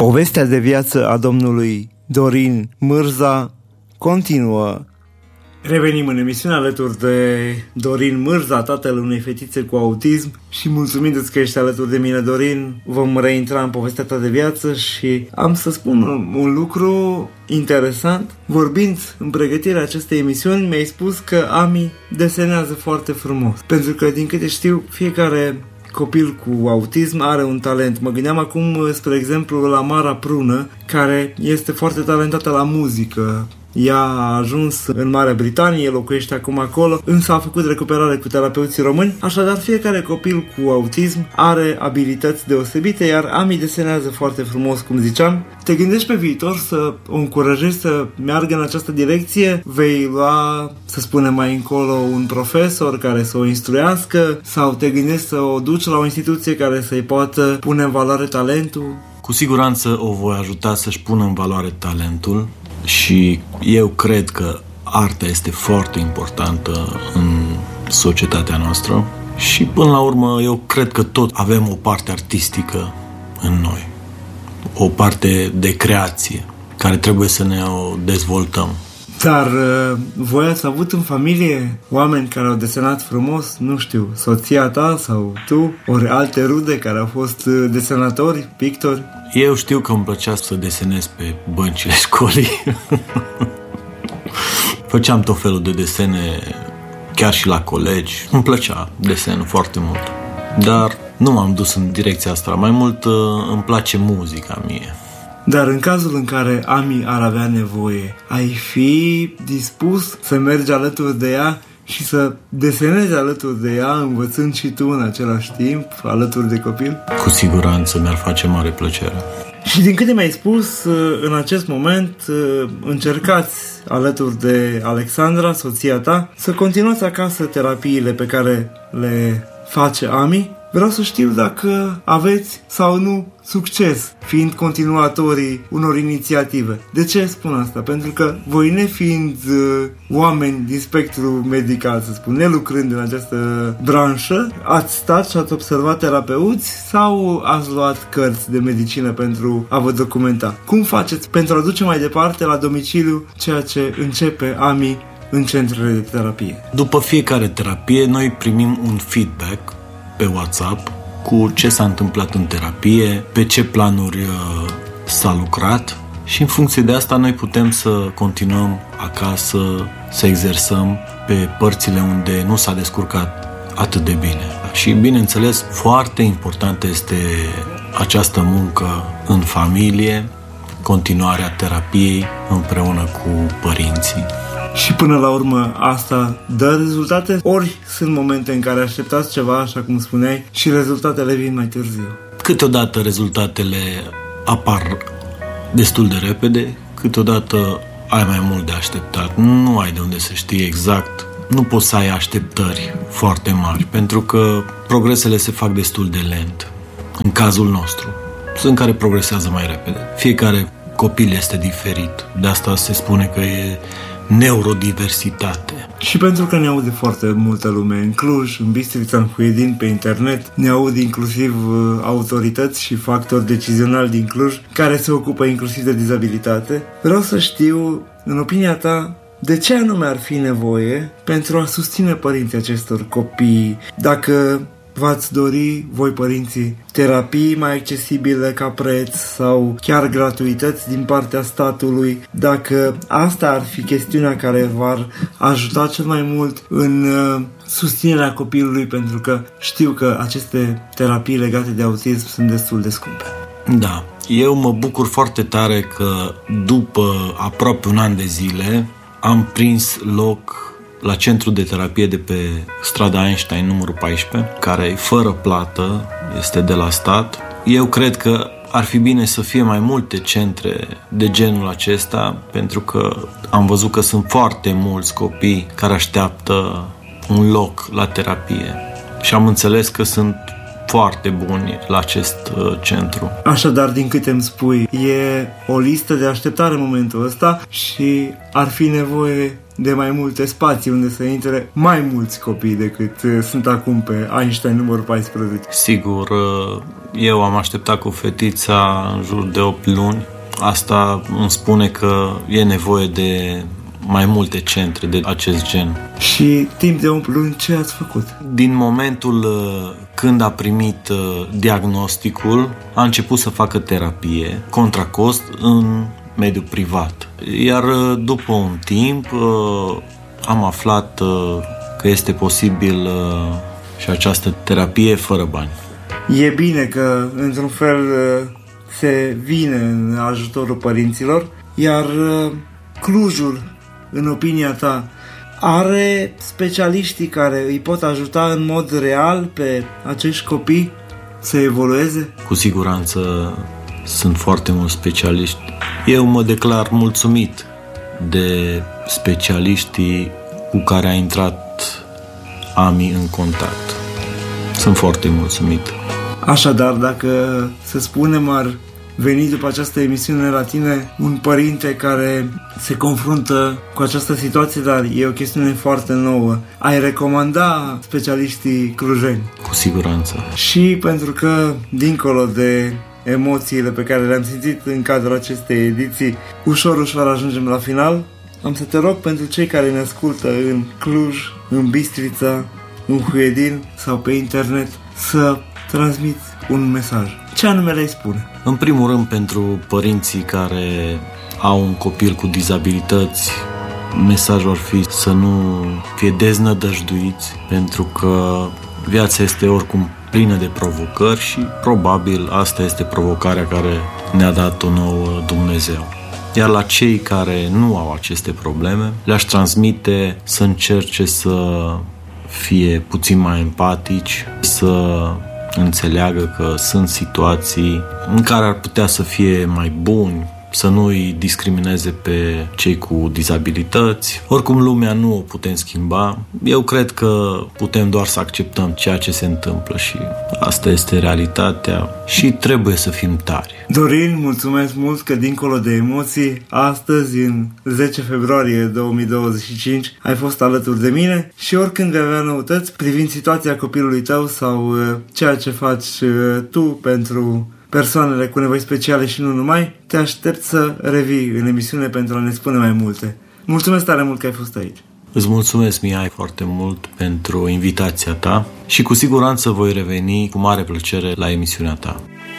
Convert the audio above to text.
Povestea de viață a domnului Dorin Mârza continuă. Revenim în emisiune alături de Dorin Mârza, tatăl unei fetițe cu autism, și mulțumindu-ți că ești alături de mine, Dorin, vom reintra în povestea ta de viață și am să spun un lucru interesant. Vorbind în pregătirea acestei emisiuni, mi-ai spus că Ami desenează foarte frumos, pentru că, din câte știu, fiecare copil cu autism are un talent. Mă gândeam acum, spre exemplu, la Mara Prună, care este foarte talentată la muzică. Ea a ajuns în Marea Britanie, locuiește acum acolo, însă a făcut recuperare cu terapeuții români. Așadar, fiecare copil cu autism are abilități deosebite, iar Ami desenează foarte frumos, cum ziceam. Te gândești pe viitor să o încurajezi să meargă în această direcție? Vei lua, să spunem mai încolo, un profesor care să o instruiască? Sau te gândești să o duci la o instituție care să-i poată pune în valoare talentul? Cu siguranță o voi ajuta să-și pună în valoare talentul. Și eu cred că arta este foarte importantă în societatea noastră și până la urmă eu cred că tot avem o parte artistică în noi, o parte de creație care trebuie să ne o dezvoltăm. Dar voi ați avut în familie oameni care au desenat frumos, nu știu, soția ta sau tu, ori alte rude care au fost desenatori, pictori? Eu știu că îmi plăcea să desenez pe băncile școlii. Făceam tot felul de desene, chiar și la colegi. Îmi plăcea desenul foarte mult. Dar nu m-am dus în direcția asta. Mai mult îmi place muzica mie. Dar în cazul în care Ami ar avea nevoie, ai fi dispus să mergi alături de ea și să desenezi alături de ea, învățând și tu în același timp, alături de copil? Cu siguranță mi-ar face mare plăcere. Și din câte mi-ai spus, în acest moment încercați, alături de Alexandra, soția ta, să continuați acasă terapiile pe care le face Ami. Vreau să știu dacă aveți sau nu succes, fiind continuatorii unor inițiative. De ce spun asta? Pentru că voi, nefiind oameni din spectru medical, să spun, nelucrând în această branșă, ați stat și ați observat terapeuți sau ați luat cărți de medicină pentru a vă documenta? Cum faceți pentru a duce mai departe la domiciliu ceea ce începe Ami în centrele de terapie? După fiecare terapie, noi primim un feedback pe WhatsApp cu ce s-a întâmplat în terapie, pe ce planuri s-a lucrat și în funcție de asta noi putem să continuăm acasă, să exersăm pe părțile unde nu s-a descurcat atât de bine. Și bineînțeles, foarte importantă este această muncă în familie, continuarea terapiei împreună cu părinții. Și până la urmă asta dă rezultate? Ori sunt momente în care așteptați ceva, așa cum spuneai, și rezultatele vin mai târziu? Câteodată rezultatele apar destul de repede, câteodată ai mai mult de așteptat. Nu ai de unde să știi exact. Nu poți să ai așteptări foarte mari, pentru că progresele se fac destul de lent. În cazul nostru, sunt care progresează mai repede. Fiecare copil este diferit. De asta se spune că e neurodiversitate. Și pentru că ne aude foarte multă lume în Cluj, în Bistrița, în Huedin, pe internet, ne aud inclusiv autorități și factori decizionali din Cluj care se ocupă inclusiv de dizabilitate. Vreau să știu, în opinia ta, de ce anume ar fi nevoie pentru a susține părinții acestor copii? Dacă v-ați dori, voi părinții, terapii mai accesibile ca preț sau chiar gratuități din partea statului, dacă asta ar fi chestiunea care v-ar ajuta cel mai mult în susținerea copilului, pentru că știu că aceste terapii legate de autism sunt destul de scumpe. Da, eu mă bucur foarte tare că după aproape un an de zile am prins loc la centru de terapie de pe strada Einstein, numărul 14, care e fără plată, este de la stat. Eu cred că ar fi bine să fie mai multe centre de genul acesta, pentru că am văzut că sunt foarte mulți copii care așteaptă un loc la terapie. Și am înțeles că sunt foarte buni la acest centru. Așadar, din câte îmi spui, e o listă de așteptare în momentul ăsta și ar fi nevoie de mai multe spații unde să intre mai mulți copii decât sunt acum pe Einstein numărul 14. Sigur, eu am așteptat cu fetița în jur de 8 luni. Asta îmi spune că e nevoie de mai multe centre de acest gen. Și timp de 8 luni ce ați făcut? Din momentul când a primit diagnosticul, a început să facă terapie contra cost în mediul privat. Iar după un timp am aflat că este posibil și această terapie fără bani. E bine că într-un fel se vine în ajutorul părinților, iar Clujul, în opinia ta, are specialiștii care îi pot ajuta în mod real pe acești copii să evolueze? Cu siguranță sunt foarte mulți specialiști. Eu mă declar mulțumit de specialiștii cu care a intrat AMI în contact. Sunt foarte mulțumit. Așadar, dacă, să spunem, ar veni după această emisiune la tine un părinte care se confruntă cu această situație, dar e o chestiune foarte nouă, ai recomanda specialiștii clujeni? Cu siguranță. Și pentru că, dincolo de emoțiile pe care le-am simțit în cadrul acestei ediții, ușor ajungem la final, am să te rog pentru cei care ne ascultă în Cluj, în Bistrița, în Huedin sau pe internet să transmiți un mesaj. Ce anume le-ai spune? În primul rând, pentru părinții care au un copil cu dizabilități, mesajul ar fi să nu fie deznădăjduiți, pentru că viața este oricum plină de provocări și probabil asta este provocarea care ne-a dat-o nouă Dumnezeu. Iar la cei care nu au aceste probleme, le-aș transmite să încerce să fie puțin mai empatici, să înțeleagă că sunt situații în care ar putea să fie mai buni, să nu îi discrimineze pe cei cu dizabilități. Oricum, lumea nu o putem schimba. Eu cred că putem doar să acceptăm ceea ce se întâmplă și asta este realitatea și trebuie să fim tari. Dorin, mulțumesc mult că dincolo de emoții, astăzi, în 10 februarie 2025, ai fost alături de mine și oricând vei avea noutăți privind situația copilului tău sau ceea ce faci tu pentru persoanele cu nevoi speciale și nu numai, te aștept să revii în emisiune pentru a ne spune mai multe. Mulțumesc tare mult că ai fost aici. Îți mulțumesc, Mihai, foarte mult pentru invitația ta și cu siguranță voi reveni cu mare plăcere la emisiunea ta.